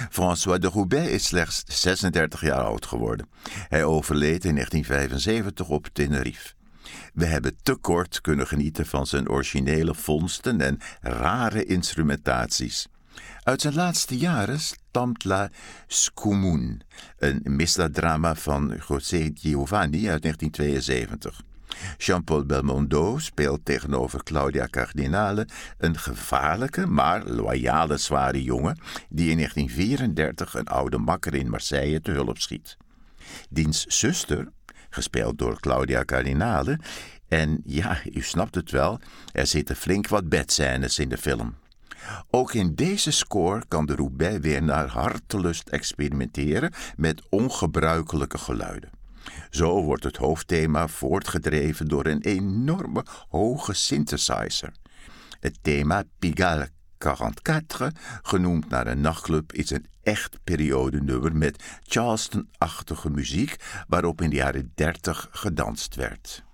François de Roubaix is slechts 36 jaar oud geworden. Hij overleed in 1975 op Tenerife. We hebben te kort kunnen genieten van zijn originele vondsten en rare instrumentaties. Uit zijn laatste jaren stamt La Scomoon, een misdaaddrama van José Giovanni uit 1972. Jean-Paul Belmondo speelt tegenover Claudia Cardinale een gevaarlijke, maar loyale zware jongen die in 1934 een oude makker in Marseille te hulp schiet. Diens zuster, gespeeld door Claudia Cardinale, en ja, u snapt het wel, er zitten flink wat bedscènes in de film. Ook in deze score kan de Roubaix weer naar hartelust experimenteren met ongebruikelijke geluiden. Zo wordt het hoofdthema voortgedreven door een enorme hoge synthesizer. Het thema Pigalle 44, genoemd naar een nachtclub, is een echt periodenummer met Charleston-achtige muziek waarop in de jaren 30 gedanst werd.